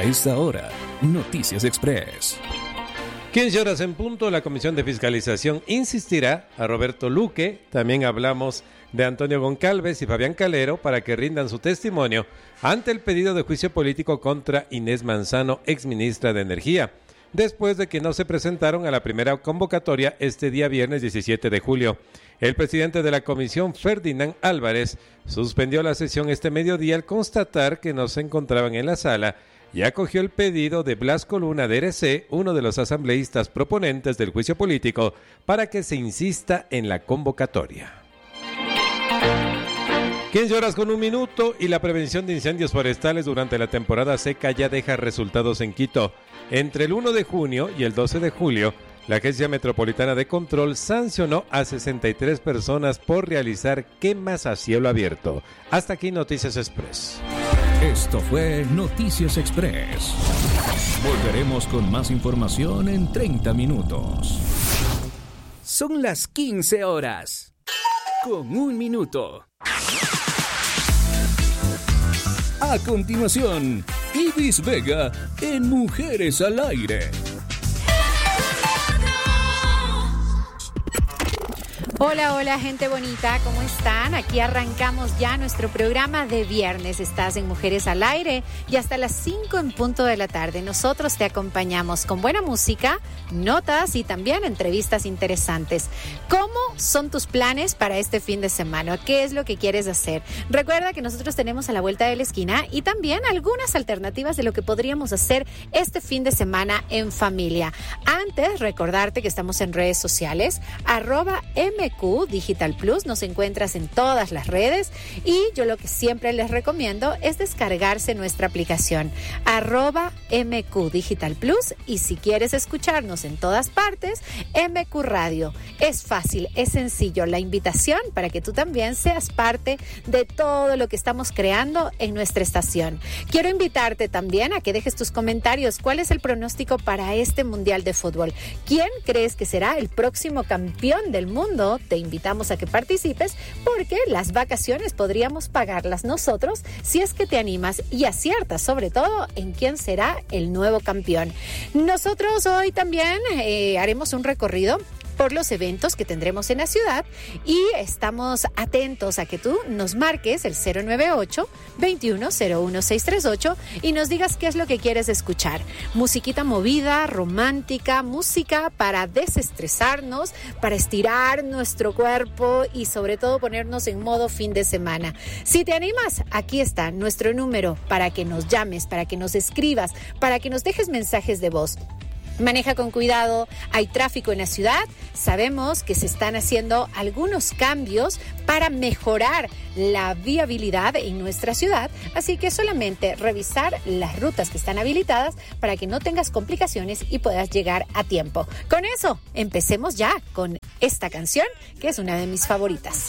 esta hora, Noticias Express. 15 horas en punto, la Comisión de Fiscalización insistirá a Roberto Luque. También hablamos de Antonio Goncalves y Fabián Calero para que rindan su testimonio ante el pedido de juicio político contra Inés Manzano, exministra de Energía, después de que no se presentaron a la primera convocatoria este día viernes 17 de julio. El presidente de la comisión, Ferdinand Álvarez, suspendió la sesión este mediodía al constatar que no se encontraban en la sala y acogió el pedido de Blasco Luna de RC, uno de los asambleístas proponentes del juicio político, para que se insista en la convocatoria. 15 horas con un minuto y la prevención de incendios forestales durante la temporada seca ya deja resultados en Quito. Entre el 1 de junio y el 12 de julio, la Agencia Metropolitana de Control sancionó a 63 personas por realizar quemas a cielo abierto. Hasta aquí Noticias Express. Esto fue Noticias Express. Volveremos con más información en 30 minutos. Son las 15 horas. Con un minuto. A continuación, Ibis Vega en Mujeres al Aire. Hola, hola gente bonita, ¿cómo están? Aquí arrancamos ya nuestro programa de viernes. Estás en Mujeres al Aire y hasta las 5 en punto de la tarde. Nosotros te acompañamos con buena música, notas y también entrevistas interesantes. ¿Cómo son tus planes para este fin de semana? ¿Qué es lo que quieres hacer? Recuerda que nosotros tenemos a la vuelta de la esquina y también algunas alternativas de lo que podríamos hacer este fin de semana en familia. Antes, recordarte que estamos en redes sociales, @MQ Digital Plus, nos encuentras en todas las redes y yo lo que siempre les recomiendo es descargarse nuestra aplicación @MQ Digital Plus, y si quieres escucharnos en todas partes, MQ Radio. Es fácil, es sencillo, la invitación para que tú también seas parte de todo lo que estamos creando en nuestra estación. Quiero invitarte también a que dejes tus comentarios. ¿Cuál es el pronóstico para este Mundial de Fútbol? ¿Quién crees que será el próximo campeón del mundo? Te invitamos a que participes porque las vacaciones podríamos pagarlas nosotros si es que te animas y aciertas sobre todo en quién será el nuevo campeón. Nosotros hoy también haremos un recorrido por los eventos que tendremos en la ciudad y estamos atentos a que tú nos marques el 098-2101638 y nos digas qué es lo que quieres escuchar. Musiquita movida, romántica, música para desestresarnos, para estirar nuestro cuerpo y sobre todo ponernos en modo fin de semana. Si te animas, aquí está nuestro número para que nos llames, para que nos escribas, para que nos dejes mensajes de voz. Maneja con cuidado, hay tráfico en la ciudad, sabemos que se están haciendo algunos cambios para mejorar la viabilidad en nuestra ciudad, así que solamente revisar las rutas que están habilitadas para que no tengas complicaciones y puedas llegar a tiempo. Con eso, empecemos ya con esta canción que es una de mis favoritas.